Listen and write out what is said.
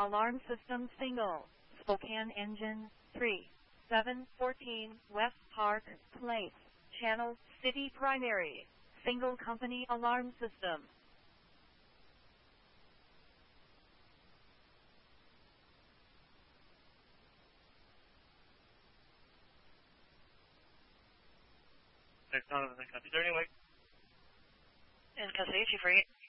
Alarm system single. Spokane engine 3. 714 West Park Place. Channel City Primary. Single company alarm system. Next on the copy 30 wait. And Cassie 248.